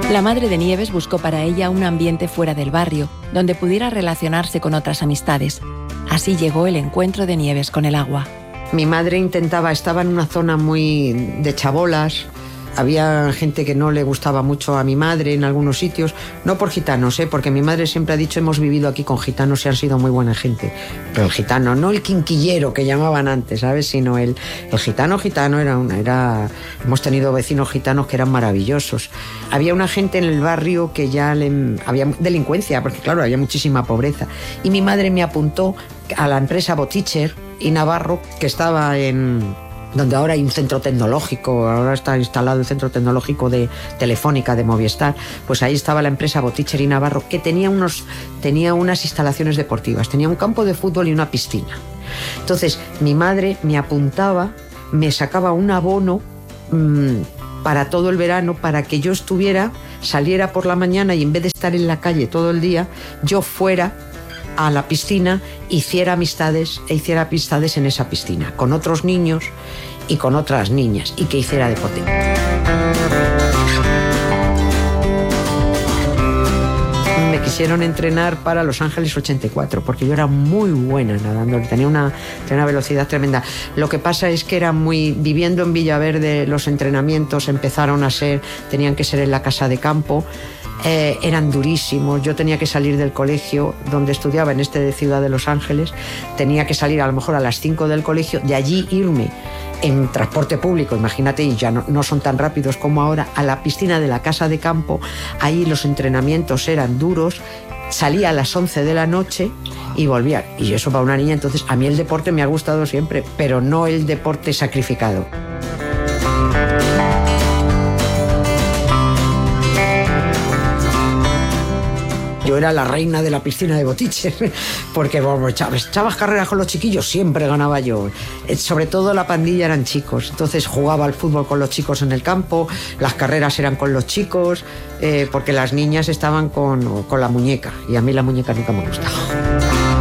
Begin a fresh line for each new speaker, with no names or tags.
La madre de Nieves buscó para ella un ambiente fuera del barrio, donde pudiera relacionarse con otras amistades. Así llegó el encuentro de Nieves con el agua.
Mi madre estaba en una zona muy de chabolas. Había gente que no le gustaba mucho a mi madre en algunos sitios, no por gitanos, porque mi madre siempre ha dicho, hemos vivido aquí con gitanos y han sido muy buena gente. Pero el gitano, no el quinquillero que llamaban antes, ¿sabes? Sino el gitano hemos tenido vecinos gitanos que eran maravillosos. Había una gente en el barrio que había delincuencia, porque claro, había muchísima pobreza. Y mi madre me apuntó a la empresa Boticher y Navarro, que estaba donde ahora hay un centro tecnológico, ahora está instalado el centro tecnológico de Telefónica, de Movistar. Pues ahí estaba la empresa Boticher y Navarro, que tenía unas instalaciones deportivas, tenía un campo de fútbol y una piscina. Entonces mi madre me apuntaba, me sacaba un abono para todo el verano, para que yo saliera por la mañana y en vez de estar en la calle todo el día, yo fuera a la piscina, hiciera amistades en esa piscina, con otros niños y con otras niñas, y que hiciera deporte. Me quisieron entrenar para Los Ángeles 84, porque yo era muy buena nadando, tenía una velocidad tremenda. Lo que pasa es que viviendo en Villaverde, los entrenamientos tenían que ser en la casa de campo. Eran durísimos. Yo tenía que salir del colegio donde estudiaba, en de Ciudad de Los Ángeles, tenía que salir a lo mejor a las 5 del colegio, de allí irme en transporte público, imagínate, y ya no son tan rápidos como ahora, a la piscina de la casa de campo. Ahí los entrenamientos eran duros, salía a las 11 de la noche y volvía, y eso para una niña. Entonces a mí el deporte me ha gustado siempre, pero no el deporte sacrificado. Yo era la reina de la piscina de Boticher, porque echabas carreras con los chiquillos, siempre ganaba yo. Sobre todo la pandilla eran chicos, entonces jugaba al fútbol con los chicos en el campo, las carreras eran con los chicos, porque las niñas estaban con la muñeca, y a mí la muñeca nunca me ha gustado.